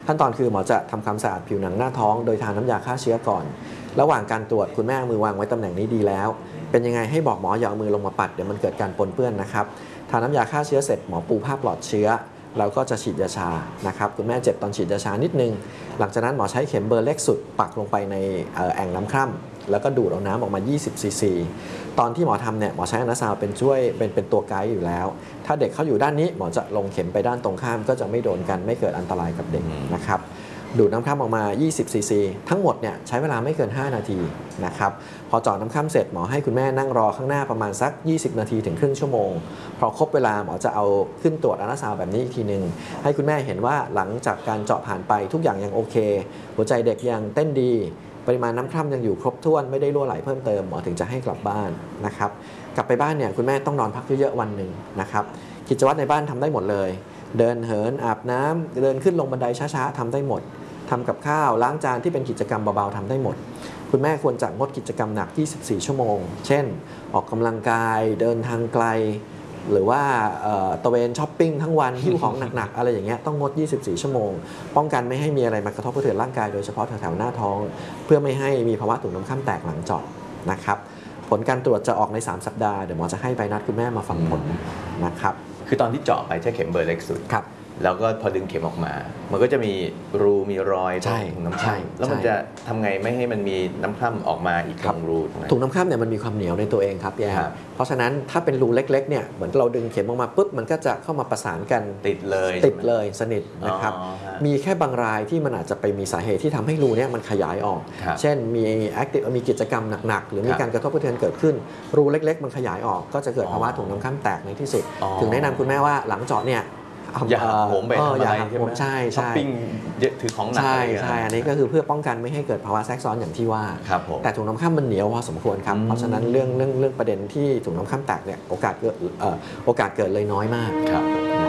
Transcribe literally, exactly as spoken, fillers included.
ขั้นตอนคือหมอจะทำความสะอาดผิวหนังหน้าท้องโดยทาน้ำยาฆ่าเชื้อก่อนระหว่างการตรวจคุณแม่เอามือวางไว้ตำแหน่งนี้ดีแล้วเป็นยังไงให้บอกหมออย่าเอามือลงมาปัดเดี๋ยวมันเกิดการปนเปื้อนนะครับทาน้ำยาฆ่าเชื้อเสร็จหมอปูผ้าปลอดเชื้อเราก็จะฉีดยาชานะครับคุณแม่เจ็บตอนฉีดยาชานิดนึงหลังจากนั้นหมอใช้เข็มเบอร์เล็กสุดปักลงไปในแอ่งน้ำคร่ำแล้วก็ดูดเอาน้ำออกมายี่สิบซีซีตอนที่หมอทำเนี่ยหมอใช้อัลตราซาวด์เป็นช่วยเป็นเป็นตัวไกด์อยู่แล้วถ้าเด็กเขาอยู่ด้านนี้หมอจะลงเข็มไปด้านตรงข้ามก็จะไม่โดนกันไม่เกิดอันตรายกับเด็กนะครับดูดน้ำคร่ำออกมายี่สิบซีซีทั้งหมดเนี่ยใช้เวลาไม่เกินห้านาทีนะครับพอเจาะน้ำคร่ำเสร็จหมอให้คุณแม่นั่งรอข้างหน้าประมาณสักยี่สิบนาทีถึงครึ่งชั่วโมงพอครบเวลาหมอจะเอาขึ้นตรวจอัลตราซาวด์แบบนี้อีกทีนึงให้คุณแม่เห็นว่าหลังจากการเจาะผ่านไปทุกอย่างยังโอเคหัวใจเด็กยังเต้นดีปริมาณน้ำคร่ำยังอยู่ครบถ้วนไม่ได้รั่วไหลเพิ่มเติมหมอถึงจะให้กลับบ้านนะครับกลับไปบ้านเนี่ยคุณแม่ต้องนอนพักเยอะๆวันหนึ่งนะครับกิจวัตรในบ้านทำได้หมดเลยเดินเหินอาบน้ำเดินขึ้นลงบันไดช้าๆทำได้หมดทำกับข้าวล้างจานที่เป็นกิจกรรมเบาๆทำได้หมดคุณแม่ควรจะงดกิจกรรมหนักยี่สิบสี่ชั่วโมงเช่นออกกำลังกายเดินทางไกลหรือว่าตะเวนช้อปปิ้งทั้งวันหิ้วของหนักๆอะไรอย่างเงี้ยต้องงดยี่สิบสี่ชั่วโมงป้องกันไม่ให้มีอะไรมากระทบกระเทือนร่างกายโดยเฉพาะแถวๆหน้าท้องเพื่อไม่ให้มีภาวะถุงน้ำข้ามแตกหลังเจาะนะครับผลการตรวจจะออกในสามสัปดาห์เดี๋ยวหมอจะให้ใบนัดคุณแม่มาฟังผลนะครับคือตอนที่เจาะไปใช้เข็มเบอร์เล็กสุดครับแล้วก็พอดึงเข็มออกมามันก็จะมีรูมีรอยตรงถุงน้ำคร่ำแล้วมันจะทำไงไม่ให้มันมีน้ำคร่ำออกมาอีกตรงรูถุงน้ำคร่ำเนี่ยมันมีความเหนียวในตัวเองครับแย่เพราะฉะนั้นถ้าเป็นรูเล็กๆเนี่ยเหมือนเราดึงเข็มออกมาปุ๊บมันก็จะเข้ามาประสานกันติดเลยติดเลยสนิทนะครับมีแค่บางรายที่มันอาจจะไปมีสาเหตุที่ทำให้รูเนี่ยมันขยายออกเช่นมีแอคทีฟมีกิจกรรมหนักๆหรือมีการกระทบกระเทือนเกิดขึ้นรูเล็กๆมันขยายออกก็จะเกิดภาวะถุงน้ำคร่ำแตกในที่สุดถึงแนะนำคุณแม่ว่าหลังเจาะเนี่ยอย่าโหมไปทำอะไรใช่ไหมใช่ใช่ปิ้งเยอะถือของหนักใช่ใช่อันนี้ก็คือเพื่อป้องกันไม่ให้เกิดภาวะแทรกซ้อนอย่างที่ว่าแต่ถุงน้ำคร่ำมันเหนียวพอสมควรครับเพราะฉะนั้นเรื่องเรื่องเรื่องประเด็นที่ถุงน้ำคร่ำแตกเนี่ยโอกาสเกิดโอกาสเกิดเลยน้อยมาก